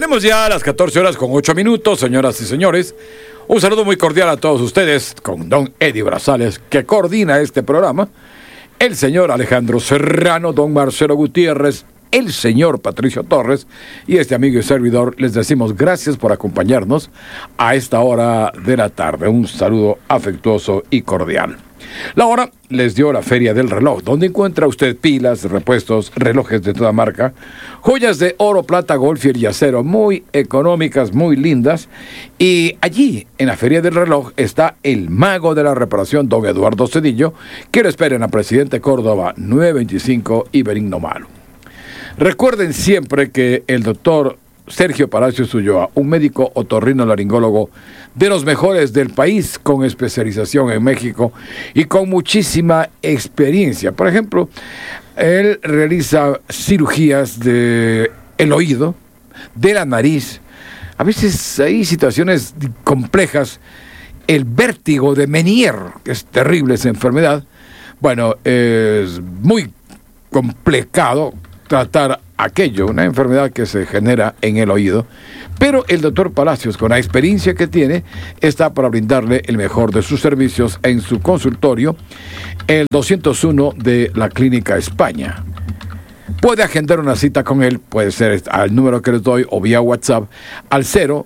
Tenemos ya las 14 horas con 8 minutos, señoras y señores. Un saludo muy cordial a todos ustedes con don Eddie Brazales, que coordina este programa, el señor Alejandro Serrano, don Marcelo Gutiérrez, el señor Patricio Torres y este amigo y servidor. Les decimos gracias por acompañarnos a esta hora de la tarde. Un saludo afectuoso y cordial. La hora les dio la Feria del Reloj, donde encuentra usted pilas, repuestos, relojes de toda marca, joyas de oro, plata, golfier y acero, muy económicas, muy lindas. Y allí, en la Feria del Reloj, está el mago de la reparación, don Eduardo Cedillo, que lo espera en la Presidente Córdoba 925 y Benigno Malo. Recuerden siempre que el doctor Sergio Palacios Ulloa, un médico otorrinolaringólogo de los mejores del país, con especialización en México y con muchísima experiencia. Por ejemplo, él realiza cirugías del oído, de la nariz. A veces hay situaciones complejas. El vértigo de Menier, que es terrible esa enfermedad. Bueno, es muy complicado tratar aquello, una enfermedad que se genera en el oído, pero el doctor Palacios, con la experiencia que tiene, está para brindarle el mejor de sus servicios en su consultorio, el 201 de la Clínica España. Puede agendar una cita con él, puede ser al número que les doy o vía WhatsApp, al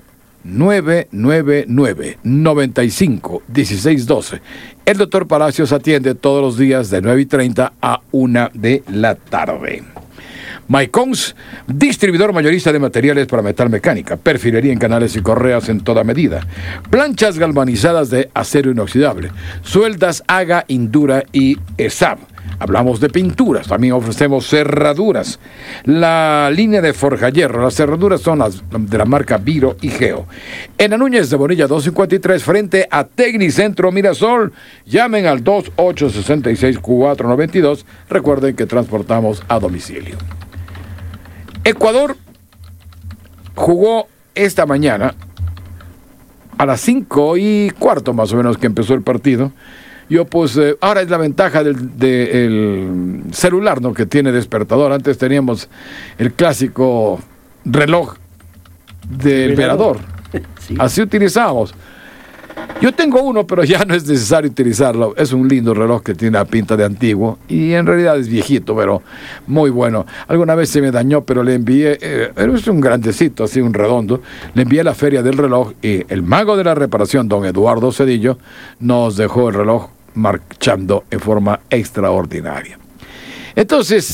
0999-95-1612. El doctor Palacios atiende todos los días de 9:30 a 1 de la tarde. Maicons, distribuidor mayorista de materiales para metalmecánica, perfilería en canales y correas en toda medida, planchas galvanizadas de acero inoxidable, sueldas Haga, Indura y ESAB. Hablamos de pinturas, también ofrecemos cerraduras. La línea de Forjahierro, las cerraduras son las de la marca Viro y Geo. En la Núñez de Bonilla 253, frente a Tecnicentro Mirasol, llamen al 2866-492. Recuerden que transportamos a domicilio. Ecuador jugó esta mañana a las 5:15 más o menos que empezó el partido. Yo puse, ahora es la ventaja del celular, ¿no?, que tiene despertador. Antes teníamos el clásico reloj de emperador. Sí. Así utilizábamos. Yo tengo uno, pero ya no es necesario utilizarlo. Es un lindo reloj que tiene la pinta de antiguo y en realidad es viejito, pero muy bueno. Alguna vez se me dañó, pero le envié, es un grandecito, así un redondo. Le envié a la Feria del Reloj y el mago de la reparación, don Eduardo Cedillo, nos dejó el reloj marchando en forma extraordinaria. Entonces,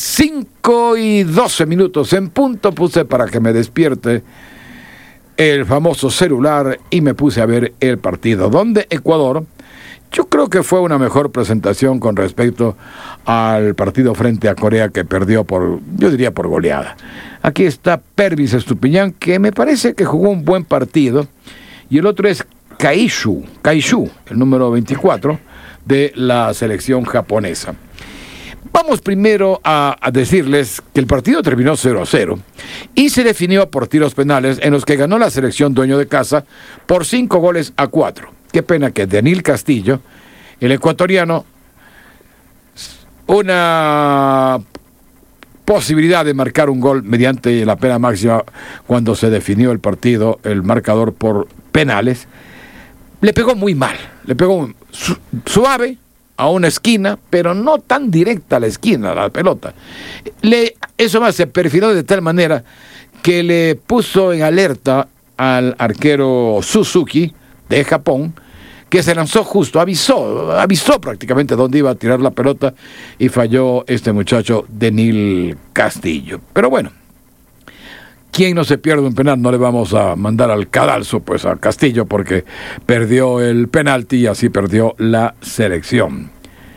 5:12 en punto, puse para que me despierte el famoso celular y me puse a ver el partido, donde Ecuador, yo creo que fue una mejor presentación con respecto al partido frente a Corea, que perdió yo diría por goleada. Aquí está Pervis Estupiñán, que me parece que jugó un buen partido, y el otro es Kaishu, el número 24 de la selección japonesa. Vamos primero a decirles que el partido terminó 0-0 y se definió por tiros penales, en los que ganó la selección dueño de casa por 5-4. Qué pena que Daniel Castillo, el ecuatoriano, una posibilidad de marcar un gol mediante la pena máxima cuando se definió el partido, el marcador por penales, le pegó muy mal, le pegó suave a una esquina, pero no tan directa a la esquina, la pelota. Eso más se perfiló de tal manera que le puso en alerta al arquero Suzuki de Japón, que se lanzó justo, avisó prácticamente dónde iba a tirar la pelota, y falló este muchacho Daniel Castillo. Pero bueno, quien no se pierde un penal, no le vamos a mandar al cadalso pues a Castillo, porque perdió el penalti y así perdió la selección.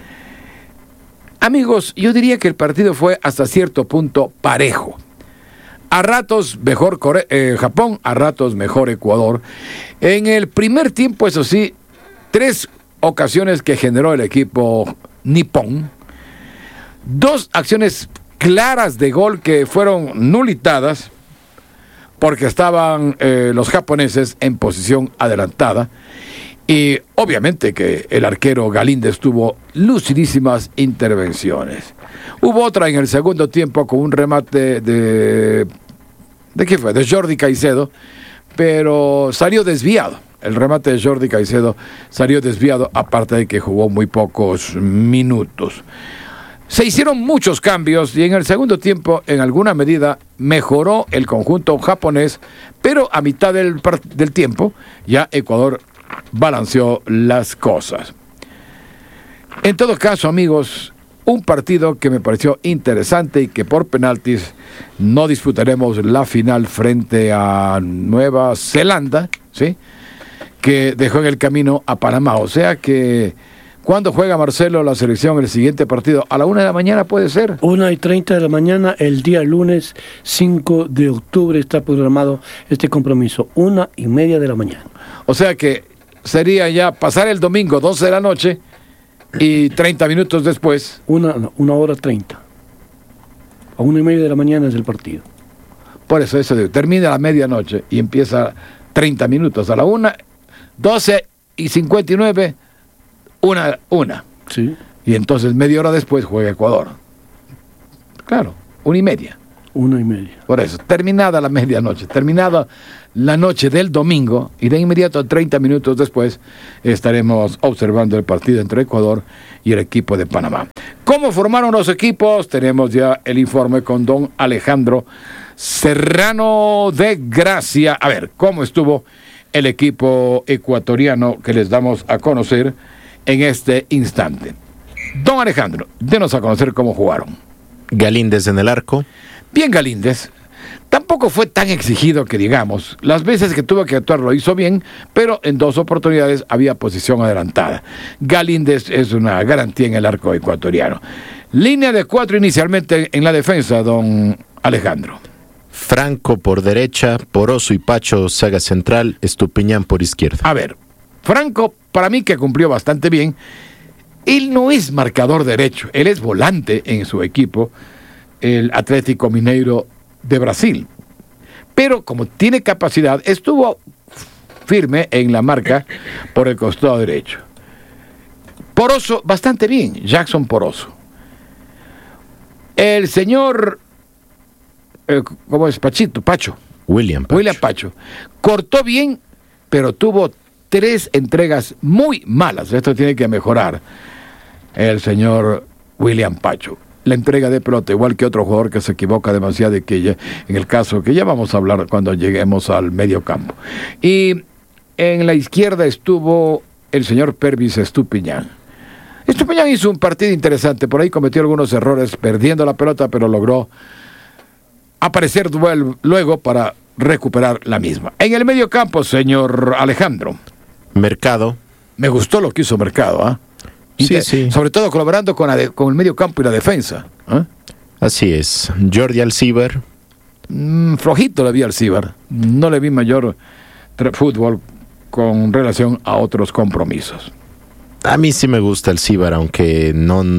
Amigos, yo diría que el partido fue hasta cierto punto parejo. A ratos mejor Japón, a ratos mejor Ecuador. En el primer tiempo, eso sí, 3 ocasiones que generó el equipo nipón, 2 acciones claras de gol que fueron nulitadas, porque estaban los japoneses en posición adelantada, y obviamente que el arquero Galíndez tuvo lucidísimas intervenciones. Hubo otra en el segundo tiempo con un remate de ¿De qué fue? De Jordi Caicedo, pero salió desviado. El remate de Jordi Caicedo salió desviado, aparte de que jugó muy pocos minutos. Se hicieron muchos cambios y en el segundo tiempo, en alguna medida, mejoró el conjunto japonés, pero a mitad del tiempo ya Ecuador balanceó las cosas. En todo caso, amigos, un partido que me pareció interesante y que por penaltis no disputaremos la final frente a Nueva Zelanda, ¿sí?, que dejó en el camino a Panamá. O sea que, ¿cuándo juega Marcelo la selección el siguiente partido? ¿A la 1 de la mañana puede ser? 1:30 de la mañana, el día lunes 5 de octubre está programado este compromiso, 1:30 de la mañana. O sea que sería ya pasar el domingo 12 de la noche y 30 minutos después. 1:30. A 1:30 de la mañana es el partido. Por eso termina a la medianoche y empieza 30 minutos. A la 1:12:59, una. Sí. Y entonces media hora después juega Ecuador. Claro, 1:30. 1:30. Por eso, terminada la medianoche, terminada la noche del domingo, y de inmediato 30 minutos después estaremos observando el partido entre Ecuador y el equipo de Panamá. ¿Cómo formaron los equipos? Tenemos ya el informe con don Alejandro Serrano de Gracia. A ver, ¿cómo estuvo el equipo ecuatoriano que les damos a conocer en este instante? Don Alejandro, denos a conocer cómo jugaron. Galíndez en el arco. Bien, Galíndez. Tampoco fue tan exigido que digamos. Las veces que tuvo que actuar lo hizo bien, pero en 2 oportunidades había posición adelantada. Galíndez es una garantía en el arco ecuatoriano. Línea de 4 inicialmente en la defensa, don Alejandro. Franco por derecha, Poroso y Pacho saga central, Estupiñán por izquierda. A ver, Franco para mí que cumplió bastante bien. Él no es marcador derecho, él es volante en su equipo, el Atlético Mineiro de Brasil. Pero como tiene capacidad, estuvo firme en la marca por el costado derecho. Poroso, bastante bien, Jackson Poroso. El señor, ¿cómo es? Pacho. William Pacho. Cortó bien, pero tuvo 3 entregas muy malas. Esto tiene que mejorar el señor William Pacho. La entrega de pelota, igual que otro jugador que se equivoca demasiado, y que ya, en el caso que ya vamos a hablar cuando lleguemos al medio campo. Y en la izquierda estuvo el señor Pervis Estupiñán. Estupiñán hizo un partido interesante, por ahí cometió algunos errores perdiendo la pelota, pero logró aparecer luego para recuperar la misma. En el medio campo, señor Alejandro. Mercado. Me gustó lo que hizo Mercado, ¿ah? Sí. Sobre todo colaborando con el medio campo y la defensa. Así es. Jordi Alcibar. Flojito le vi al Alcibar. No le vi mayor fútbol con relación a otros compromisos. A mí sí me gusta Alcibar, aunque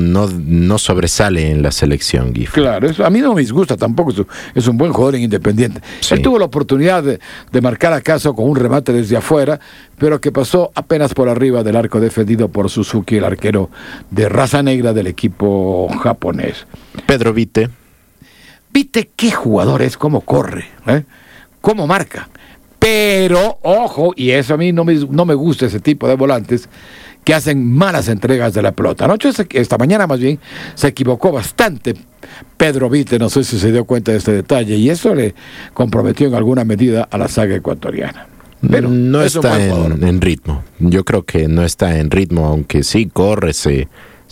no sobresale en la selección, Gif. Claro, a mí no me disgusta tampoco, es un buen jugador en Independiente. Sí. Él tuvo la oportunidad de marcar acaso con un remate desde afuera, pero que pasó apenas por arriba del arco defendido por Suzuki, el arquero de raza negra del equipo japonés. Pedro Vite. Vite, qué jugador es, cómo corre, cómo marca. Pero, ojo, y eso a mí no me gusta ese tipo de volantes, que hacen malas entregas de la pelota. Esta mañana más bien, se equivocó bastante Pedro Vite, no sé si se dio cuenta de este detalle, y eso le comprometió en alguna medida a la saga ecuatoriana. Pero no está en ritmo. Yo creo que no está en ritmo, aunque sí corre, se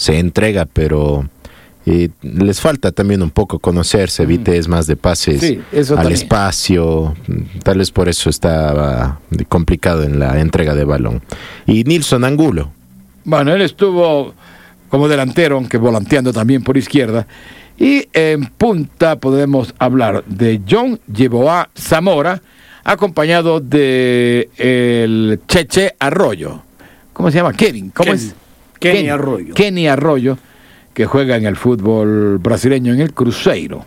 entrega, pero les falta también un poco conocerse. Vite es más de pases al también. Espacio, tal vez por eso estaba complicado en la entrega de balón. Y Nilson Angulo. Bueno, él estuvo como delantero, aunque volanteando también por izquierda. Y en punta podemos hablar de John Yeboah Zamora, acompañado de el Cheche Arroyo. ¿Cómo se llama? Kevin. ¿Cómo es? Kenny Arroyo. Kenny Arroyo, que juega en el fútbol brasileño, en el Cruzeiro.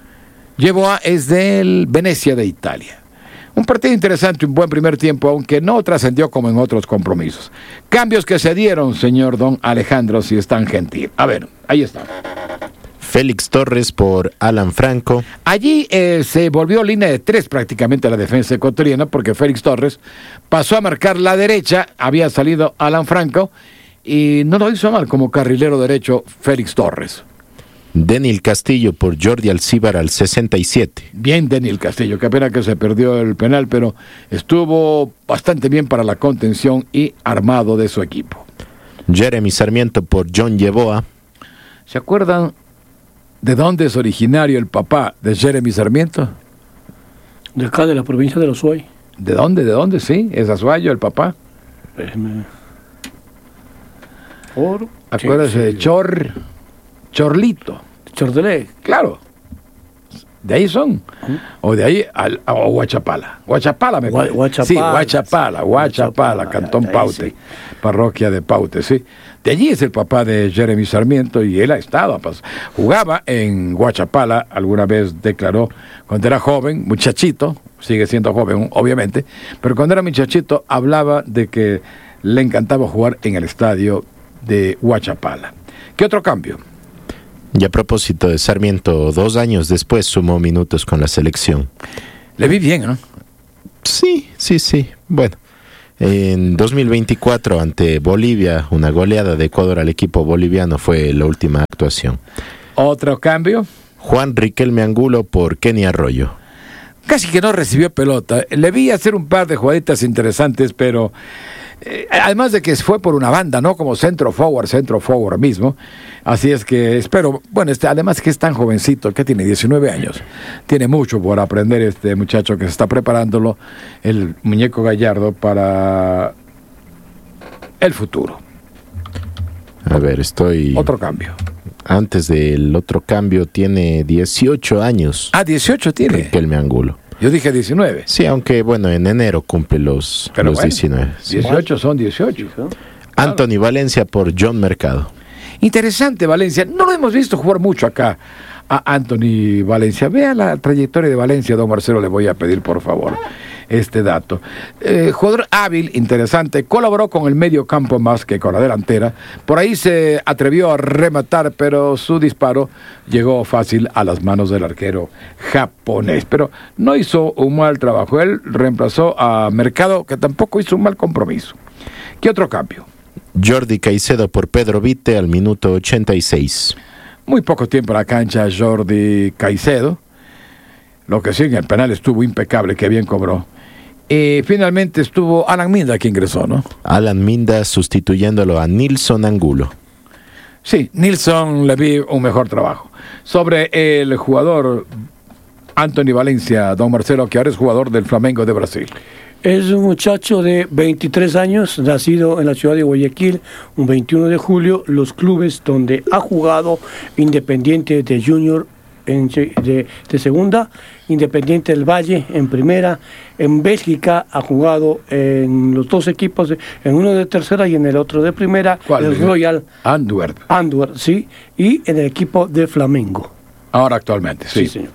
Yeboah es del Venecia de Italia. Un partido interesante, un buen primer tiempo, aunque no trascendió como en otros compromisos. Cambios que se dieron, señor don Alejandro, si es tan gentil. A ver, ahí está. Félix Torres por Alan Franco. Allí se volvió línea de 3 prácticamente la defensa ecuatoriana, porque Félix Torres pasó a marcar la derecha, había salido Alan Franco, y no lo hizo mal como carrilero derecho Félix Torres. Deniel Castillo por Jordi Alcíbar al 67. Bien Deniel Castillo, qué pena que se perdió el penal, pero estuvo bastante bien para la contención y armado de su equipo. Jeremy Sarmiento por John Yeboah. ¿Se acuerdan de dónde es originario el papá de Jeremy Sarmiento? De acá, de la provincia de Azuay. ¿De dónde? ¿De dónde? Sí, es azuayo el papá. Acuérdese de Chorlito. Chordelé. Claro. De ahí son. O de ahí a Huachapala. Huachapala me parece. Sí, Huachapala, Cantón Paute. Sí. Parroquia de Paute, sí. De allí es el papá de Jeremy Sarmiento y él ha estado. Jugaba en Huachapala, alguna vez declaró, cuando era joven, muchachito, sigue siendo joven, obviamente, pero cuando era muchachito hablaba de que le encantaba jugar en el estadio de Huachapala. ¿Qué otro cambio? Y a propósito de Sarmiento, 2 años después sumó minutos con la selección. Le vi bien, ¿no? Sí. Bueno, en 2024 ante Bolivia, una goleada de Ecuador al equipo boliviano fue la última actuación. ¿Otro cambio? Juan Riquelme Angulo por Kenny Arroyo. Casi que no recibió pelota. Le vi hacer un par de jugaditas interesantes, pero además de que fue por una banda, ¿no? Como centro forward mismo. Así es que espero, bueno, además que es tan jovencito, que tiene 19 años. Tiene mucho por aprender este muchacho que se está preparándolo, el muñeco Gallardo, para el futuro. A ver, Otro cambio. Antes del otro cambio, tiene 18 años. 18 tiene. Riquelme Angulo. Yo dije 19. Sí, aunque bueno, en enero cumple los 19. 18 son 18. Anthony Valencia por John Mercado. Interesante Valencia. No lo hemos visto jugar mucho acá a Anthony Valencia. Vea la trayectoria de Valencia, don Marcelo, le voy a pedir por favor este dato. Jugador hábil, interesante, colaboró con el medio campo más que con la delantera. Por ahí se atrevió a rematar, pero su disparo llegó fácil a las manos del arquero japonés. Pero no hizo un mal trabajo. Él reemplazó a Mercado, que tampoco hizo un mal compromiso. ¿Qué otro cambio? Jordi Caicedo por Pedro Vite al minuto 86. Muy poco tiempo en la cancha Jordi Caicedo. Lo que sí, en el penal estuvo impecable, que bien cobró. Y finalmente estuvo Alan Minda, que ingresó, ¿no? Alan Minda sustituyéndolo a Nilson Angulo. Sí, Nilson le vi un mejor trabajo. Sobre el jugador Anthony Valencia, don Marcelo, que ahora es jugador del Flamengo de Brasil. Es un muchacho de 23 años, nacido en la ciudad de Guayaquil, un 21 de julio. Los clubes donde ha jugado: Independiente de Junior de segunda, Independiente del Valle en primera. En Bélgica ha jugado en los 2 equipos, en uno de tercera y en el otro de primera. ¿Cuál? El Royal Antwerp, sí, y en el equipo de Flamengo. Ahora actualmente, sí. Sí, señor.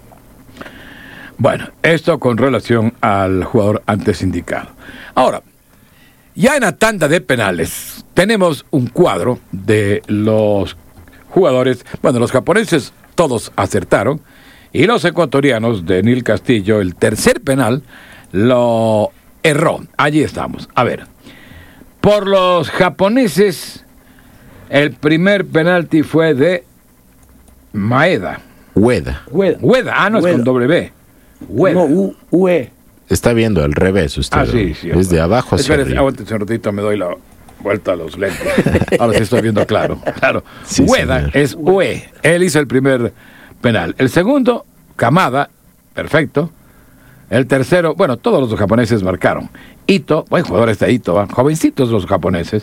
Bueno, esto con relación al jugador antes indicado. Ahora, ya en la tanda de penales tenemos un cuadro de los jugadores. Bueno, los japoneses todos acertaron y los ecuatorianos, Deniel Castillo, el tercer penal lo erró. Allí estamos. A ver, por los japoneses, el primer penalti fue de Ueda. No, es con W. Ueda. No, UE. Está viendo al revés usted. Sí. Es de abajo hacia arriba. Aguante un ratito, me doy la vuelta a los lentes. Ahora sí estoy viendo claro. Sí, Ueda señor. es UE. Él hizo el primer penal. El segundo, Kamada, perfecto. El tercero, bueno, todos los japoneses marcaron. Ito, buen jugador este Ito, jovencitos los japoneses.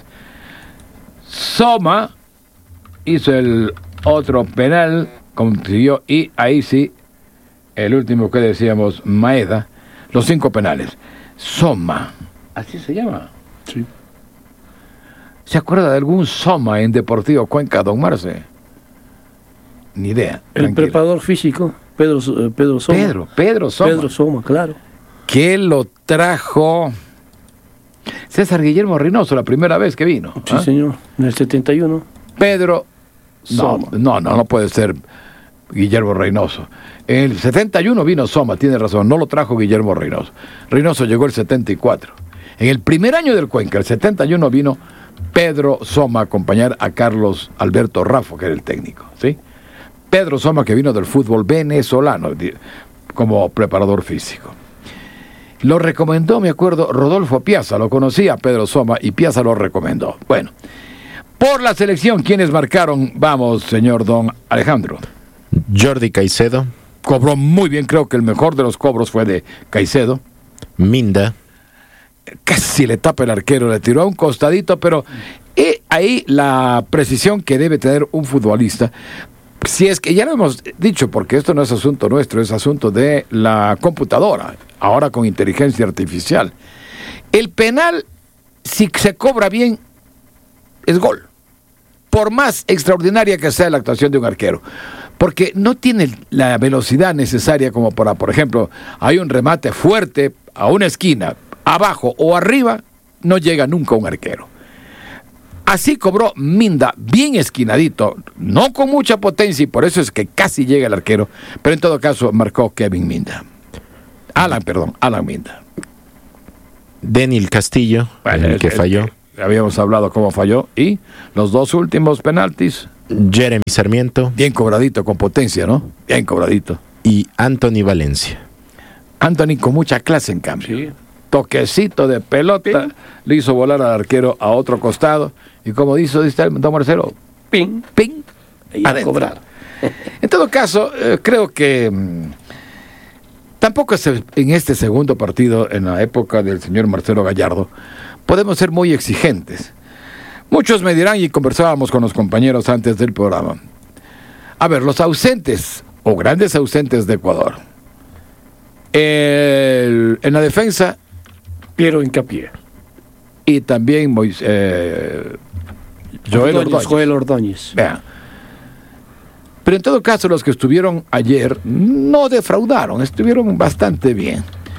Soma hizo el otro penal, consiguió, y ahí sí, el último que decíamos, Maeda, los 5 penales. Soma, ¿así se llama? Sí. ¿Se acuerda de algún Soma en Deportivo Cuenca, don Marce? Ni idea. El preparador físico, Pedro Soma. Pedro Soma. Pedro Soma, claro. Que lo trajo César Guillermo Reynoso la primera vez que vino. Sí, señor, en el 71. Pedro Soma. No puede ser Guillermo Reynoso. En el 71 vino Soma, tiene razón, no lo trajo Guillermo Reynoso. Reynoso llegó el 74. En el primer año del Cuenca, el 71, vino Pedro Soma a acompañar a Carlos Alberto Raffo, que era el técnico, ¿sí? Pedro Soma, que vino del fútbol venezolano como preparador físico. Lo recomendó, me acuerdo, Rodolfo Piazza, lo conocía a Pedro Soma y Piazza lo recomendó. Bueno, por la selección, ¿quiénes marcaron? Vamos, señor don Alejandro. Jordi Caicedo. Cobró muy bien, creo que el mejor de los cobros fue de Caicedo. Minda. Casi le tapa el arquero, le tiró a un costadito, pero ahí la precisión que debe tener un futbolista. Si es que ya lo hemos dicho, porque esto no es asunto nuestro, es asunto de la computadora, ahora con inteligencia artificial. El penal, si se cobra bien, es gol. Por más extraordinaria que sea la actuación de un arquero. Porque no tiene la velocidad necesaria como para, por ejemplo, hay un remate fuerte a una esquina, abajo o arriba, no llega nunca un arquero. Así cobró Minda, bien esquinadito, no con mucha potencia, y por eso es que casi llega el arquero, pero en todo caso marcó Kevin Minda. Alan Minda. Daniel Castillo, Bueno, el que falló. Habíamos hablado cómo falló, y los dos últimos penaltis. Jeremy Sarmiento. Bien cobradito, con potencia, ¿no? Bien cobradito. Y Anthony Valencia. Anthony con mucha clase, en cambio. Sí. Toquecito de pelota, le hizo volar al arquero a otro costado, y como dice don Marcelo, Ping. ping, Y a adentro. cobrar. En todo caso, creo que tampoco en este segundo partido, en la época del señor Marcelo Gallardo, podemos ser muy exigentes. Muchos me dirán, y conversábamos con los compañeros antes del programa, a ver, los ausentes o grandes ausentes de Ecuador, en la defensa, Piero Hincapié. y también Joel Ordóñez. Vean. Pero en todo caso, los que estuvieron ayer no defraudaron, estuvieron bastante bien.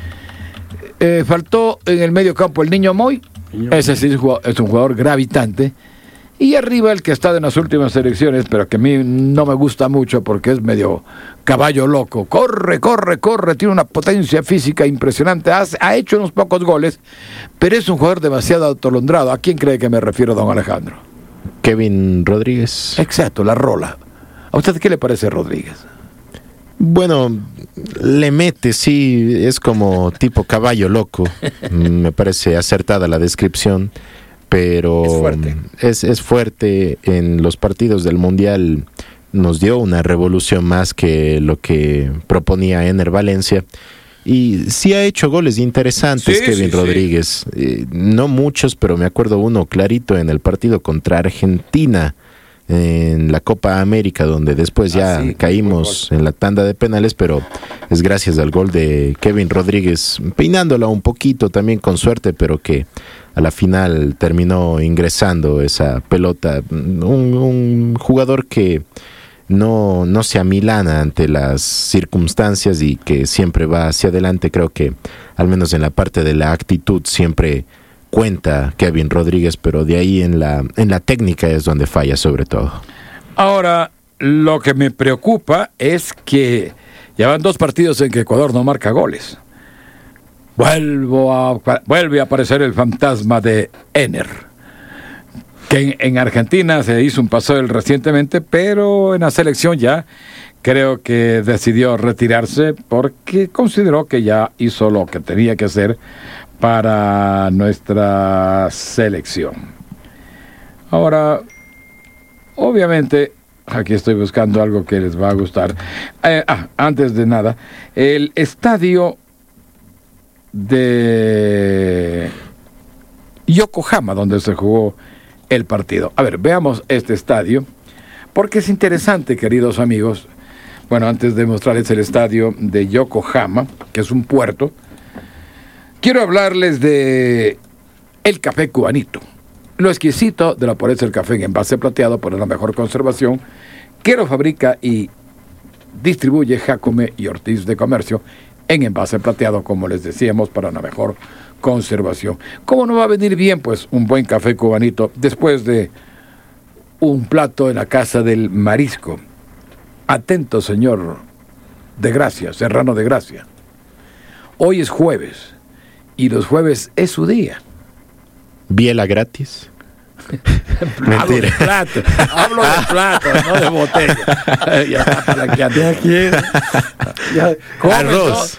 Faltó en el medio campo el Niño Moy, ese sí es un jugador gravitante. Y arriba el que está en las últimas elecciones, pero que a mí no me gusta mucho porque es medio caballo loco. Corre, tiene una potencia física impresionante, ha hecho unos pocos goles, pero es un jugador demasiado atolondrado. ¿A quién cree que me refiero, don Alejandro? Kevin Rodríguez. Exacto, la rola. ¿A usted qué le parece Rodríguez? Bueno, le mete, sí, es como tipo caballo loco. Me parece acertada la descripción, pero Es fuerte. Es fuerte. En los partidos del Mundial nos dio una revolución más que lo que proponía Ener Valencia. Y sí ha hecho goles interesantes, Sí, Kevin sí, Rodríguez. No muchos, pero me acuerdo uno clarito en el partido contra Argentina, en la Copa América, donde después ya sí, caímos en la tanda de penales, pero es gracias al gol de Kevin Rodríguez, peinándola un poquito también con suerte, pero que a la final terminó ingresando esa pelota. Un jugador que no se amilana ante las circunstancias y que siempre va hacia adelante. Creo que al menos en la parte de la actitud siempre cuenta Kevin Rodríguez, pero de ahí en la técnica es donde falla sobre todo. Ahora, lo que me preocupa es que ya van 2 partidos en que Ecuador no marca goles. Vuelve a aparecer el fantasma de Ener, que en Argentina se hizo un paseo recientemente, pero en la selección ya creo que decidió retirarse porque consideró que ya hizo lo que tenía que hacer para nuestra selección. Ahora, obviamente, aquí estoy buscando algo que les va a gustar. Antes de nada, el estadio de Yokohama, donde se jugó el partido. A ver, veamos este estadio, porque es interesante, queridos amigos. Bueno, antes de mostrarles el estadio de Yokohama, que es un puerto, quiero hablarles de el café cubanito. Lo exquisito de la pureza del café en envase plateado por la mejor conservación, que lo fabrica y distribuye Jacome y Ortiz de Comercio en envase plateado, como les decíamos, para la mejor conservación. ¿Cómo no va a venir bien, pues, un buen café cubanito después de un plato en la Casa del Marisco. Atento, señor de Gracia, Serrano de Gracia. Hoy es jueves y los jueves es su día. ¿Biela gratis? Hablo de plato, no de botella. Ya está palaqueando. Arroz.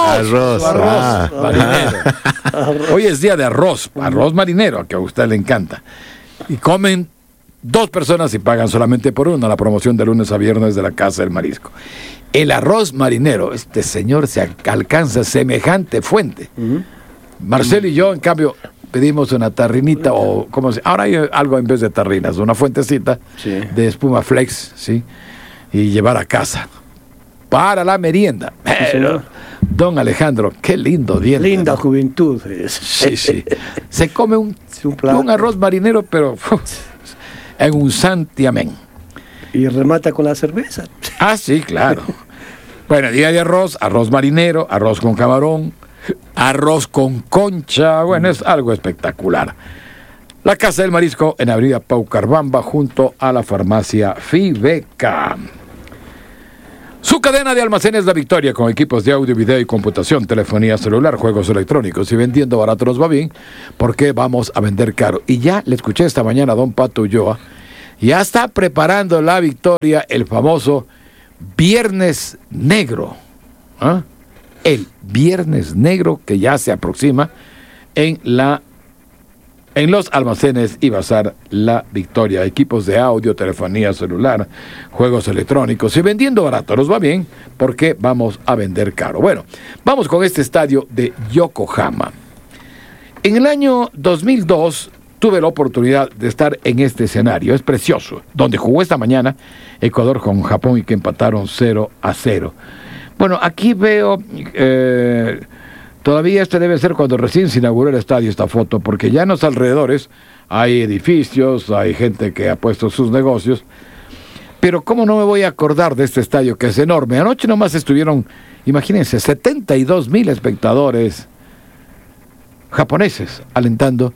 Marinero. Hoy es día de arroz marinero, que a usted le encanta. Y comen 2 personas y pagan solamente por una, la promoción de lunes a viernes de la Casa del Marisco. El arroz marinero, este señor se alcanza semejante fuente. Marcelo y yo, en cambio, pedimos una tarrinita o como se, ahora hay algo en vez de tarrinas, una fuentecita de espuma flex, ¿sí? Y llevar a casa para la merienda. Pero, don Alejandro, qué lindo diente. Linda juventud. Sí. Se come un arroz marinero, pero en un santiamén. Y remata con la cerveza. Ah, sí, claro. Bueno, día de arroz marinero, arroz con camarón, arroz con concha, bueno, es algo espectacular. La Casa del Marisco en Avenida Paucarbamba, junto a la farmacia Fibeca. Su cadena de almacenes La Victoria, con equipos de audio, video y computación, telefonía celular, juegos electrónicos, y vendiendo barato nos va bien, porque vamos a vender caro. Y ya le escuché esta mañana a don Pato Ulloa, ya está preparando La Victoria el famoso Viernes Negro. ¿Ah? El Viernes Negro que ya se aproxima en los almacenes y bazar La Victoria. Equipos de audio, telefonía celular, juegos electrónicos, y vendiendo barato nos va bien, porque vamos a vender caro. Bueno, vamos con este estadio de Yokohama. En el año 2002 tuve la oportunidad de estar en este escenario, es precioso, donde jugó esta mañana Ecuador con Japón y que empataron 0-0. Bueno, aquí veo, todavía este debe ser cuando recién se inauguró el estadio, esta foto, porque ya en los alrededores hay edificios, hay gente que ha puesto sus negocios, pero ¿cómo no me voy a acordar de este estadio que es enorme? Anoche nomás estuvieron, imagínense, 72,000 espectadores japoneses alentando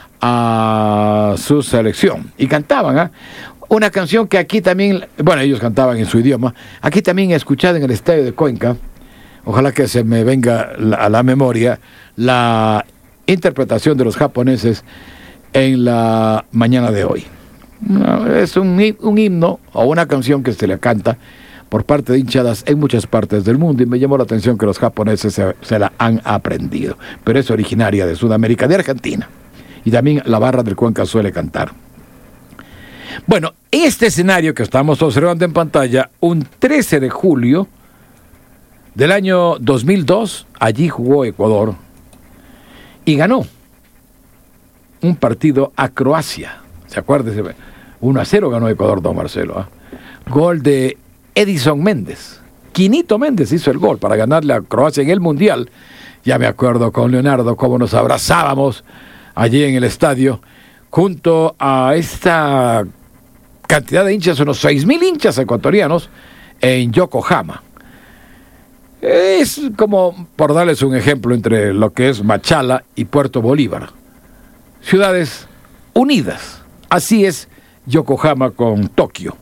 a su selección, y cantaban, una canción que aquí también, bueno, ellos cantaban en su idioma, aquí también he escuchado en el estadio de Cuenca. Ojalá que se me venga a la memoria la interpretación de los japoneses en la mañana de hoy. Es un himno o una canción que se le canta por parte de hinchadas en muchas partes del mundo, y me llamó la atención que los japoneses se la han aprendido, pero es originaria de Sudamérica, de Argentina, y también la barra del Cuenca suele cantar. Bueno, este escenario que estamos observando en pantalla, un 13 de julio del año 2002, allí jugó Ecuador y ganó un partido a Croacia. ¿Se acuerdan? 1-0 ganó Ecuador, don Marcelo. Gol de Edison Méndez. Quinito Méndez hizo el gol para ganarle a Croacia en el Mundial. Ya me acuerdo con Leonardo cómo nos abrazábamos allí en el estadio, junto a esta cantidad de hinchas, unos 6,000 hinchas ecuatorianos en Yokohama. Es como, por darles un ejemplo, entre lo que es Machala y Puerto Bolívar. Ciudades unidas. Así es Yokohama con Tokio.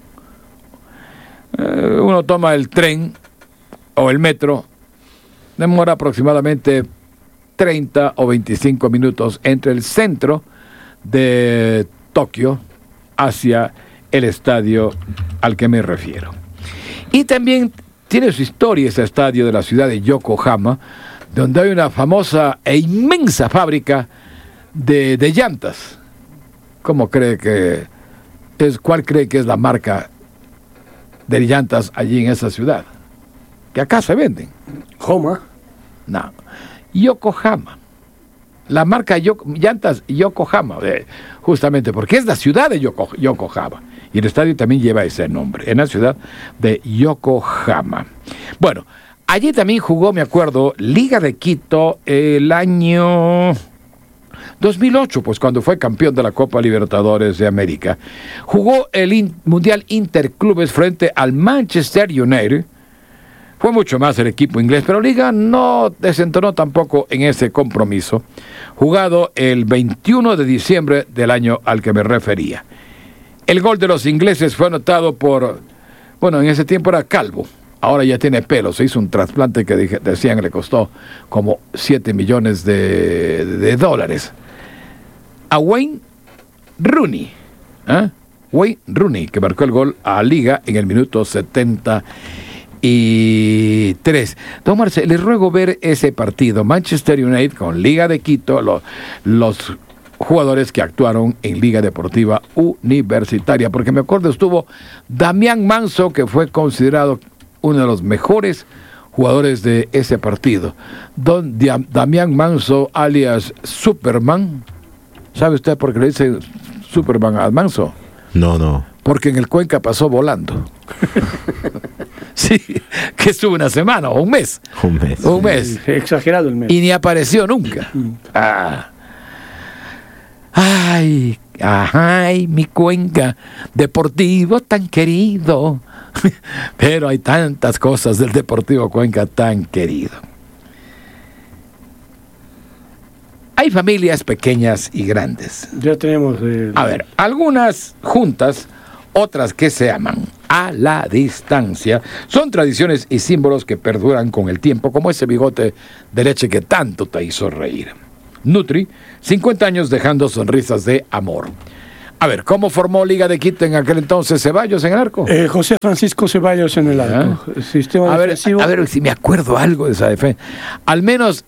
Uno toma el tren o el metro, demora aproximadamente 30 o 25 minutos entre el centro de Tokio hacia el estadio al que me refiero. Y también tiene su historia ese estadio de la ciudad de Yokohama, donde hay una famosa e inmensa fábrica de llantas. ¿Cuál cree que es la marca de llantas allí en esa ciudad? Que acá se venden. ¿Homa? No. Yokohama. La marca llantas Yokohama, justamente porque es la ciudad de Yokohama. Y el estadio también lleva ese nombre, en la ciudad de Yokohama. Bueno, allí también jugó, me acuerdo, Liga de Quito el año 2008, pues cuando fue campeón de la Copa Libertadores de América. Jugó el Mundial Interclubes frente al Manchester United. Fue mucho más el equipo inglés, pero Liga no desentonó tampoco en ese compromiso, jugado el 21 de diciembre del año al que me refería. El gol de los ingleses fue anotado por, bueno, en ese tiempo era calvo, ahora ya tiene pelo, se hizo un trasplante que decían le costó como 7 millones de dólares. A Wayne Rooney, Wayne Rooney, que marcó el gol a Liga en el minuto 73. Don Marce, les ruego ver ese partido, Manchester United con Liga de Quito, los jugadores que actuaron en Liga Deportiva Universitaria, porque me acuerdo estuvo Damián Manso, que fue considerado uno de los mejores jugadores de ese partido. Damián Manso, alias Superman. ¿Sabe usted por qué le dice Superman a Manso? No. Porque en el Cuenca pasó volando. Sí, que estuvo una semana o un mes. Un mes. Exagerado el mes. Y ni apareció nunca. Ay, mi Cuenca Deportivo tan querido. Pero hay tantas cosas del Deportivo Cuenca tan querido. Hay familias pequeñas y grandes. Ya tenemos... A ver, algunas juntas, otras que se aman a la distancia. Son tradiciones y símbolos que perduran con el tiempo, como ese bigote de leche que tanto te hizo reír. Nutri, 50 años dejando sonrisas de amor. A ver, ¿cómo formó Liga de Quito en aquel entonces Ceballos en el arco? José Francisco Ceballos en el arco. Sistema defensivo. A ver si me acuerdo algo de esa defensa. Al menos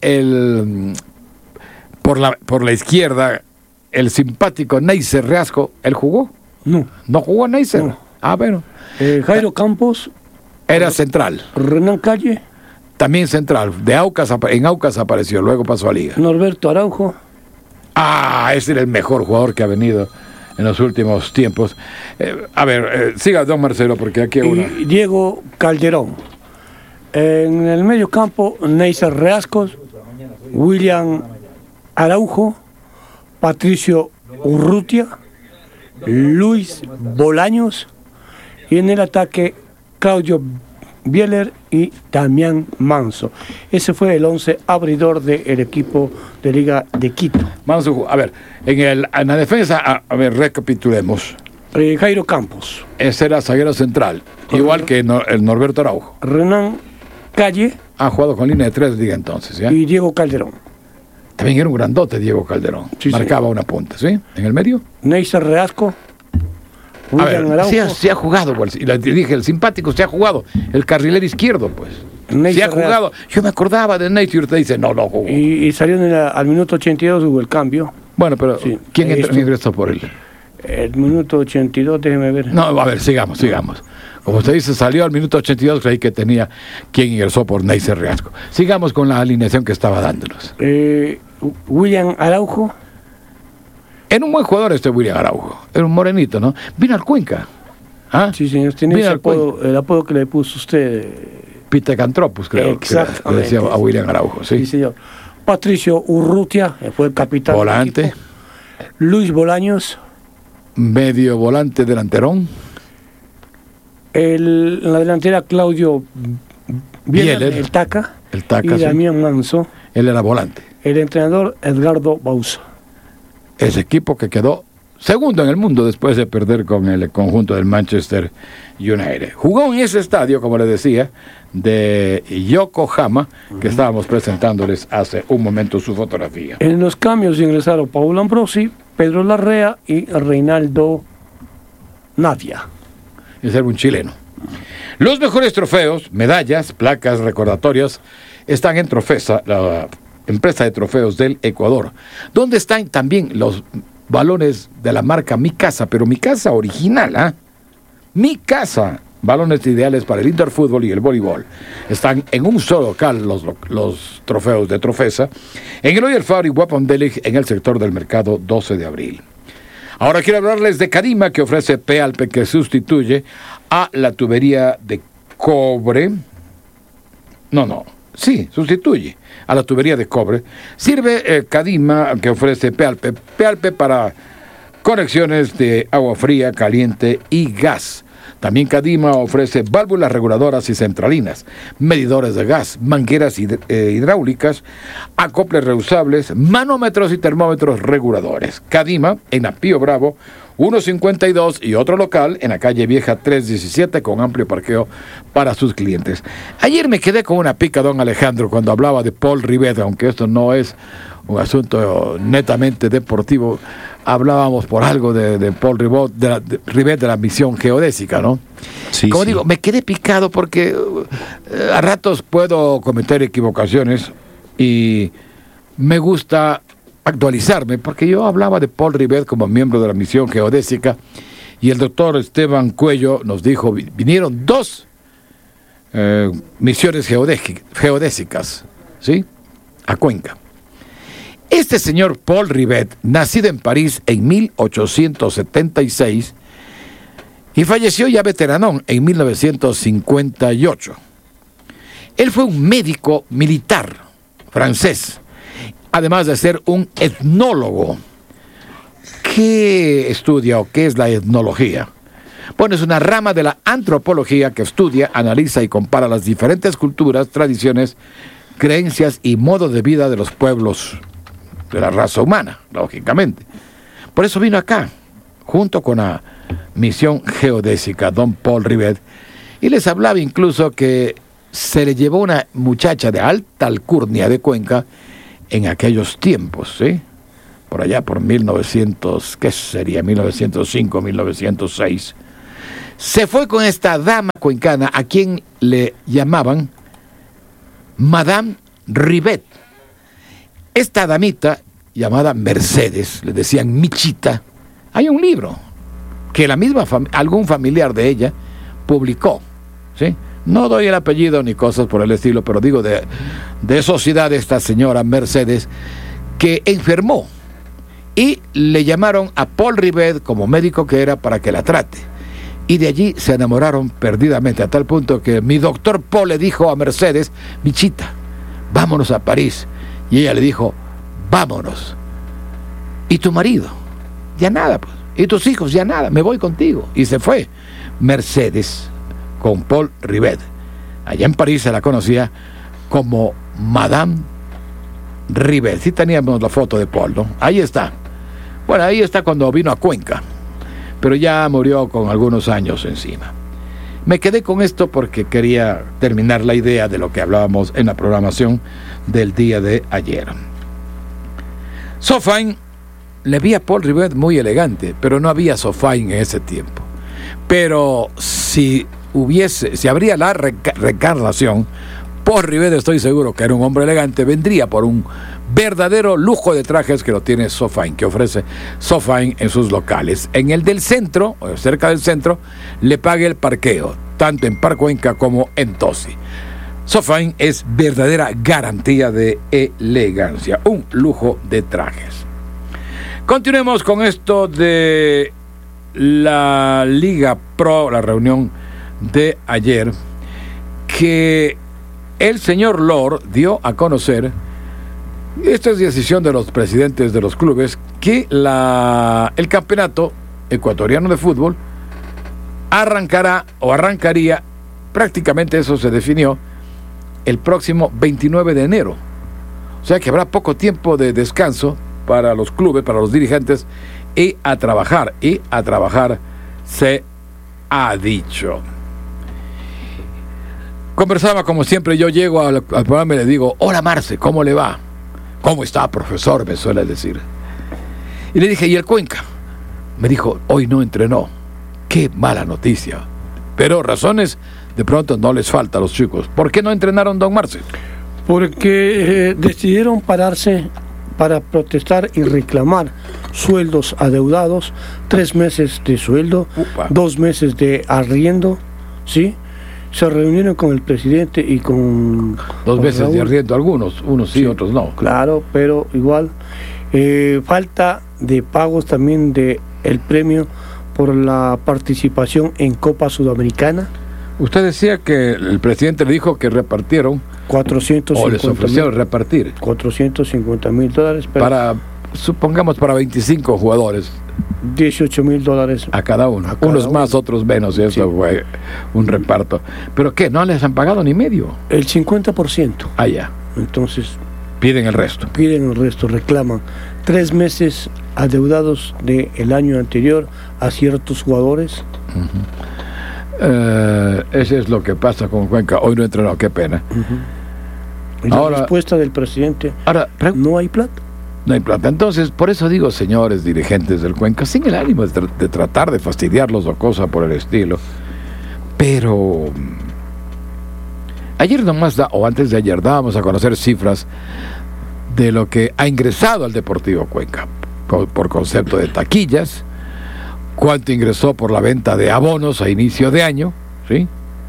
por la izquierda, el simpático Neiser Reasco, ¿él jugó? ¿No jugó Neiser? No. Bueno. Jairo Campos. Era central. Renan Calle. También central. En Aucas apareció, luego pasó a Liga. Norberto Araujo. Ese era el mejor jugador que ha venido en los últimos tiempos. Siga, don Marcelo, porque aquí hay una. Diego Calderón. En el medio campo, Neiser Reascos, William Araujo, Patricio Urrutia, Luis Bolaños, y en el ataque Claudio Bieler y Damián Manso. Ese fue el 11 abridor del equipo de Liga de Quito. Manso, a ver, en la defensa, recapitulemos. Jairo Campos. Ese era zaguero central, igual que el Norberto Araujo. Renan Calle. Ha jugado con línea de 3, diga entonces, ¿ya? Y Diego Calderón. También era un grandote Diego Calderón. Sí, marcaba una punta, ¿sí? En el medio. Neiser Reasco. Se ha jugado, pues, y le dije, el simpático se ha jugado, el carrilero izquierdo, pues. Se ha jugado. Yo me acordaba de Neiser y usted dice, no jugó. Y salió al minuto 82, hubo el cambio. Bueno, pero sí. ¿Quién ingresó por él? El minuto 82, déjeme ver. No, a ver, sigamos. Como usted dice, salió al minuto 82, creí que tenía quien ingresó por Neiser Reasco. Sigamos con la alineación que estaba dándonos. William Araujo. Era un buen jugador William Araujo. Era un morenito, ¿no? Vino al Cuenca. Sí, señor. Tiene el apodo que le puso usted. Pitecantropus, creo. Exactamente. Que decía a William Araujo, sí. Sí, señor. Patricio Urrutia, fue el capitán. Volante. Luis Bolaños. Medio volante delanterón. En la delantera Claudio Bieler, el Taca. Y Damián Manso. Él era volante. El entrenador Edgardo Bauza. Ese equipo que quedó segundo en el mundo después de perder con el conjunto del Manchester United. Jugó en ese estadio, como les decía, de Yokohama, que estábamos presentándoles hace un momento su fotografía. En los cambios ingresaron Paulo Ambrosi, Pedro Larrea y Reinaldo Navia. Ese era un chileno. Los mejores trofeos, medallas, placas, recordatorias, están en Trofesa, la empresa de trofeos del Ecuador, donde están también los balones de la marca Mi Casa, pero Mi Casa original, Mi Casa, balones ideales para el interfútbol y el voleibol. Están en un solo local los trofeos de Trofesa, en el Royal Fabric Wapondelic, en el sector del mercado 12 de abril. Ahora quiero hablarles de Cadima, que ofrece P-Alpe, que sustituye a la tubería de cobre. Sustituye a la tubería de cobre. Sirve Cadima, que ofrece P-Alpe para conexiones de agua fría, caliente y gas. También Cadima ofrece válvulas reguladoras y centralinas, medidores de gas, mangueras hidráulicas, acoples reusables, manómetros y termómetros reguladores. Cadima, en Apío Bravo, 152 y otro local en la calle Vieja 317 con amplio parqueo para sus clientes. Ayer me quedé con una pica, don Alejandro, cuando hablaba de Paul Rivet, aunque esto no es un asunto netamente deportivo. Hablábamos por algo de Paul Rivet de la misión geodésica, ¿no? Sí, Como sí. digo, me quedé picado porque a ratos puedo cometer equivocaciones y me gusta actualizarme, porque yo hablaba de Paul Rivet como miembro de la misión geodésica y el doctor Esteban Cuello nos dijo, vinieron 2 misiones geodésicas, ¿sí?, a Cuenca. Este señor Paul Rivet, nacido en París en 1876 y falleció ya veteranón en 1958. Él fue un médico militar francés, además de ser un etnólogo. ¿Qué estudia o qué es la etnología? Bueno, es una rama de la antropología que estudia, analiza y compara las diferentes culturas, tradiciones, creencias y modos de vida de los pueblos de la raza humana, lógicamente. Por eso vino acá, junto con la misión geodésica, don Paul Rivet, y les hablaba incluso que se le llevó una muchacha de alta alcurnia de Cuenca en aquellos tiempos, ¿sí?, por allá por 1900, ¿qué sería? 1905, 1906. Se fue con esta dama cuencana a quien le llamaban Madame Rivet. Esta damita, llamada Mercedes, le decían Michita, hay un libro que la misma algún familiar de ella publicó, ¿sí? No doy el apellido ni cosas por el estilo, pero digo de sociedad de esta señora Mercedes, que enfermó y le llamaron a Paul Rivet, como médico que era, para que la trate. Y de allí se enamoraron perdidamente, a tal punto que mi doctor Paul le dijo a Mercedes, Michita, vámonos a París. Y ella le dijo, vámonos. ¿Y tu marido? Ya nada, pues. ¿Y tus hijos? Ya nada, me voy contigo. Y se fue Mercedes con Paul Rivet. Allá en París se la conocía como Madame Rivet. Sí teníamos la foto de Paul, ¿no? Ahí está. Bueno, ahí está cuando vino a Cuenca, pero ya murió con algunos años encima. Me quedé con esto porque quería terminar la idea de lo que hablábamos en la programación del día de ayer. Sofain, le vi a Paul Rivet muy elegante, pero no había Sofain en ese tiempo. Pero si habría la reencarnación, Paul Rivet, estoy seguro que era un hombre elegante, vendría por un verdadero lujo de trajes que lo tiene Sofain, que ofrece Sofain en sus locales. En el del centro, o cerca del centro, le paga el parqueo, tanto en Parcuenca como en Tosi. Sofain es verdadera garantía de elegancia, un lujo de trajes. Continuemos con esto de la Liga Pro, la reunión de ayer, que el señor Lord dio a conocer, esta es decisión de los presidentes de los clubes, que el campeonato ecuatoriano de fútbol arrancaría, prácticamente eso se definió, el próximo 29 de enero. O sea que habrá poco tiempo de descanso para los clubes, para los dirigentes, y a trabajar se ha dicho. Conversaba como siempre, yo llego al programa y le digo, hola Marce, ¿cómo le va? ¿Cómo está, profesor?, me suele decir. Y le dije, ¿y el Cuenca? Me dijo, hoy no entrenó. Qué mala noticia. Pero razones de pronto no les falta a los chicos. ¿Por qué no entrenaron, don Marce? Porque decidieron pararse para protestar y reclamar sueldos adeudados, 3 meses de sueldo, 2 meses de arriendo, ¿sí? Se reunieron con el presidente y con 2 meses Raúl. de arriendo, unos sí, otros no. Claro, pero igual falta de pagos también de el premio por la participación en Copa Sudamericana. Usted decía que el presidente le dijo que repartieron, o les ofrecieron repartir $450,000, para, supongamos, para 25 jugadores. $18,000 a cada uno, unos más, otros menos, y eso fue un reparto. ¿Pero qué? ¿No les han pagado ni medio? El 50%. Ah, ya. Entonces, Piden el resto. Piden el resto, reclaman 3 meses adeudados del año anterior a ciertos jugadores. Ese es lo que pasa con Cuenca. Hoy no entrenó, qué pena. Y la respuesta del presidente, no hay plata. No hay plata. Entonces, por eso digo, señores dirigentes del Cuenca, sin el ánimo de tratar de fastidiarlos o cosa por el estilo, pero ayer nomás, o antes de ayer, dábamos a conocer cifras de lo que ha ingresado al Deportivo Cuenca por concepto de taquillas, cuánto ingresó por la venta de abonos a inicio de año, ¿sí?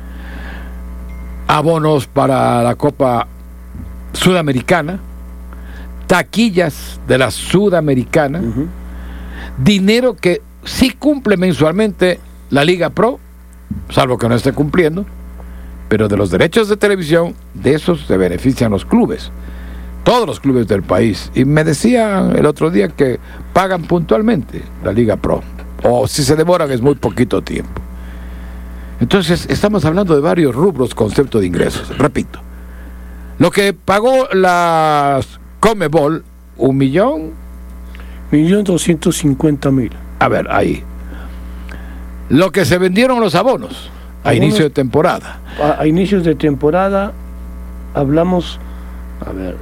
Abonos para la Copa Sudamericana, taquillas de la Sudamericana, dinero que sí cumple mensualmente la Liga Pro, salvo que no esté cumpliendo, pero de los derechos de televisión, de esos se benefician los clubes, todos los clubes del país. Y me decían el otro día que pagan puntualmente la Liga Pro, o si se demoran es muy poquito tiempo. Entonces estamos hablando de varios rubros, concepto de ingresos. Repito, lo que pagó la Conmebol, 1.250.000. A ver, ahí. Lo que se vendieron los abonos a inicio de temporada. A inicios de temporada hablamos, a ver,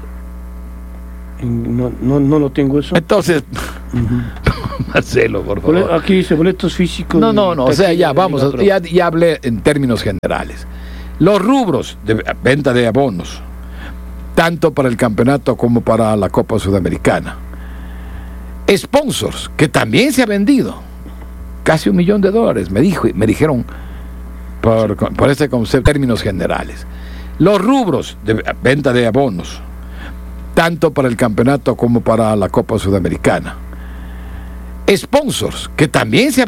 no lo tengo eso. Entonces, Marcelo, por favor. Aquí dice boletos físicos. No, o sea, ya vamos, ya hablé en términos generales. Los rubros de venta de abonos, tanto para el campeonato como para la Copa Sudamericana. Sponsors, que también se ha vendido casi $1 millón, me dijeron por este concepto, términos generales. Los rubros de venta de abonos, tanto para el campeonato como para la Copa Sudamericana. Sponsors, que también se ha